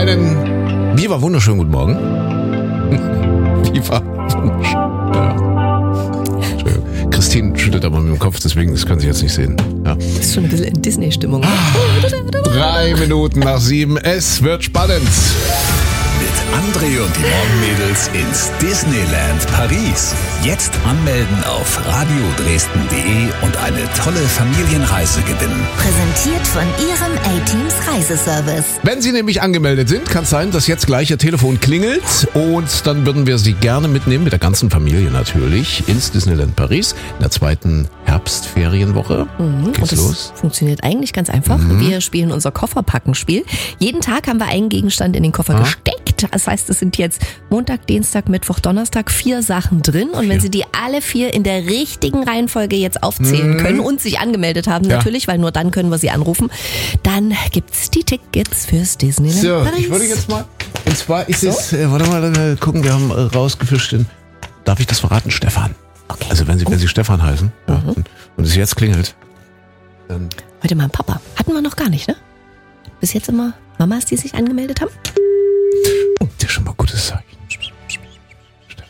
Einen Viva wunderschönen guten Morgen. Viva wunderschön. Ja. Entschuldigung. Christine schüttelt aber mit dem Kopf, deswegen, das können Sie jetzt nicht sehen. Ja. Das ist schon ein bisschen in Disney-Stimmung. 3 Minuten nach 7. Es wird spannend. Mit André und die Morgenmädels ins Disneyland Paris. Jetzt anmelden auf radiodresden.de und eine tolle Familienreise gewinnen. Präsentiert von Ihrem A-Teams Reiseservice. Wenn Sie nämlich angemeldet sind, kann es sein, dass jetzt gleich Ihr Telefon klingelt und dann würden wir Sie gerne mitnehmen, mit der ganzen Familie natürlich, ins Disneyland Paris in der 2. Herbstferienwoche. Geht's Und das los? funktioniert eigentlich ganz einfach. Wir spielen unser Kofferpackenspiel. Jeden Tag haben wir einen Gegenstand in den Koffer gesteckt. Das heißt, es sind jetzt Montag, Dienstag, Mittwoch, Donnerstag 4 Sachen drin. Und wenn Sie die alle 4 in der richtigen Reihenfolge jetzt aufzählen können und sich angemeldet haben natürlich, weil nur dann können wir Sie anrufen, dann gibt's die Tickets fürs Disneyland So, Paris. ich würde jetzt mal, und zwar ist es, warte mal, gucken, wir haben rausgefischt den, darf ich das verraten, Stefan? Okay. Also wenn Sie Stefan heißen und es jetzt klingelt, dann... Heute mal Papa. Hatten wir noch gar nicht, ne? Bis jetzt immer Mamas, die sich angemeldet haben. Oh, das ist schon mal ein gutes Zeichen. Stefan.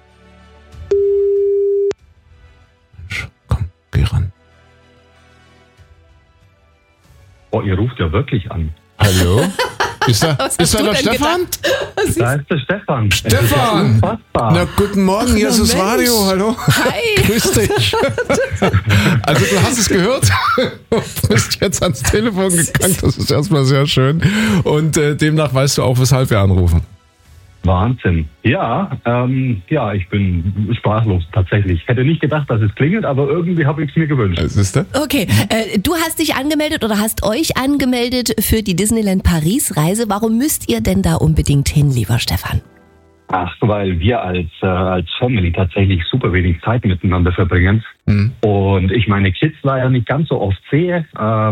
Mensch, komm, geh ran. Oh, ihr ruft ja wirklich an. Hallo? Ist da Was der hast du denn Stefan? Da ist der Stefan. Stefan! Na, guten Morgen, hier ist das Mensch. Radio, hallo. Hi! Grüß dich. Also du hast es gehört und bist jetzt ans Telefon gegangen, das ist erstmal sehr schön. Und demnach weißt du auch, weshalb wir anrufen. Wahnsinn. Ja, ich bin sprachlos tatsächlich. Ich hätte nicht gedacht, dass es klingelt, aber irgendwie habe ich es mir gewünscht. Siehst du? Okay, du hast dich angemeldet oder hast euch angemeldet für die Disneyland Paris Reise. Warum müsst ihr denn da unbedingt hin, lieber Stefan? Ach, weil wir als Family tatsächlich super wenig Zeit miteinander verbringen. Und ich meine Kids leider nicht ganz so oft sehe.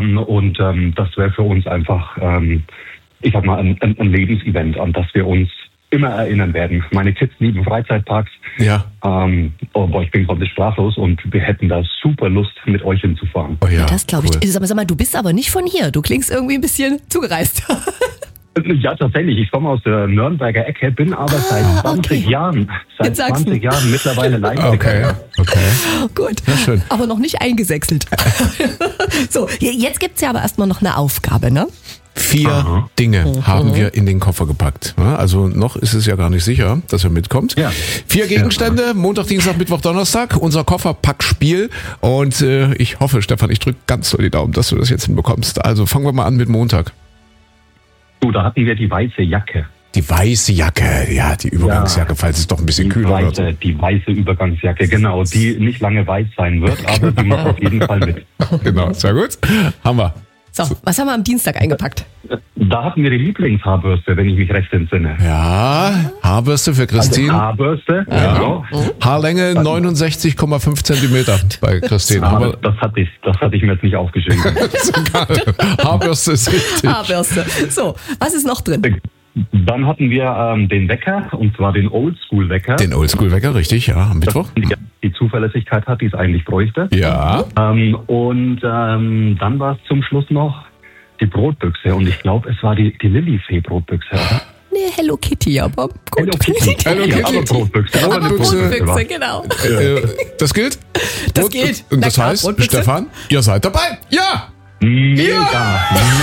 Das wäre für uns einfach, ich sag mal, ein Lebensevent, an das wir uns immer erinnern werden. Meine Kids lieben Freizeitparks. Ja. Aber ich bin komplett sprachlos und wir hätten da super Lust, mit euch hinzufahren. Oh ja, Das glaube ich. cool. Sag mal, du bist aber nicht von hier. Du klingst irgendwie ein bisschen zugereist. Ja, tatsächlich. Ich komme aus der Nürnberger Ecke, bin aber seit 20 Jahren Jetzt sag's mir. mittlerweile Leipziger. Okay. Gut, Ja, schön. aber noch nicht eingesächselt. So, jetzt gibt's ja aber erstmal noch eine Aufgabe, ne? 4 Dinge haben wir in den Koffer gepackt. Ja, also noch ist es ja gar nicht sicher, dass er mitkommt. Ja. 4 Gegenstände, Montag, Dienstag, Mittwoch, Donnerstag, unser Kofferpackspiel. Und ich hoffe, Stefan, ich drücke ganz doll die Daumen, dass du das jetzt hinbekommst. Also fangen wir mal an mit Montag. Du, da hatten wir die weiße Jacke. Die weiße Jacke, ja, die Übergangsjacke, falls es doch ein bisschen kühler wird. Die weiße Übergangsjacke, genau, die nicht lange weiß sein wird, aber die muss auf jeden Fall mit. Genau, sehr gut. Haben wir. So, was haben wir am Dienstag eingepackt? Da hatten wir die Lieblingshaarbürste, wenn ich mich recht entsinne. Ja, Haarbürste für Christine. Haarbürste, genau. Haarlänge 69,5 Zentimeter bei Christine. Aber das hatte ich mir jetzt nicht aufgeschrieben. ist egal. Haarbürste ist richtig. Haarbürste. So, was ist noch drin? Dann hatten wir den Wecker, und zwar den Oldschool-Wecker. Den Oldschool-Wecker, richtig, ja, am Mittwoch. Die Zuverlässigkeit hat, die es eigentlich bräuchte. Ja. Dann war es zum Schluss noch die Brotbüchse. Und ich glaube, es war die Lillifee-Brotbüchse, oder? Nee, Hello Kitty, aber gut. Hello Kitty. Hello Kitty. Aber Brotbüchse. Aber eine Brotbüchse, genau. Das gilt? Das gilt. Und Na das klar, heißt, Brotbüchse. Stefan, ihr seid dabei. Ja! Mega.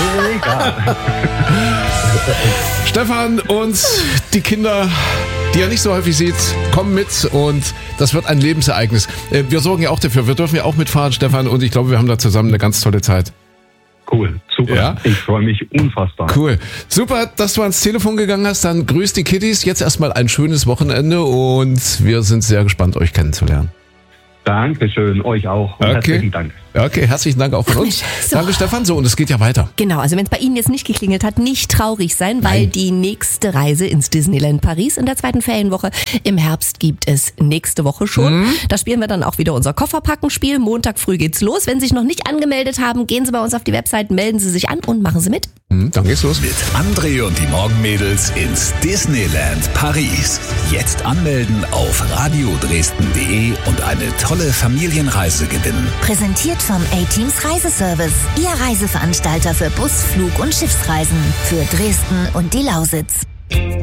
Stefan und die Kinder, die er nicht so häufig sieht, kommen mit und das wird ein Lebensereignis. Wir sorgen ja auch dafür, wir dürfen ja auch mitfahren, Stefan, und ich glaube, wir haben da zusammen eine ganz tolle Zeit. Cool, super. Ja? Ich freue mich unfassbar. Cool. Super, dass du ans Telefon gegangen hast. Dann grüß die Kiddies. Jetzt erstmal ein schönes Wochenende und wir sind sehr gespannt, euch kennenzulernen. Dankeschön, euch auch. Und herzlichen Dank. Okay, herzlichen Dank auch von uns. So. Danke, Stefan. So, und es geht ja weiter. Genau, also wenn es bei Ihnen jetzt nicht geklingelt hat, nicht traurig sein, weil die nächste Reise ins Disneyland Paris in der 2. Ferienwoche im Herbst gibt es nächste Woche schon. Da spielen wir dann auch wieder unser Kofferpackenspiel. Montag früh geht's los. Wenn Sie sich noch nicht angemeldet haben, gehen Sie bei uns auf die Website, melden Sie sich an und machen Sie mit. Dann geht's los. Mit André und die Morgenmädels ins Disneyland Paris. Jetzt anmelden auf radiodresden.de und eine tolle Familienreise gewinnen. Präsentiert Präsentiert vom A-Teams Reiseservice. Ihr Reiseveranstalter für Bus-, Flug- und Schiffsreisen. Für Dresden und die Lausitz.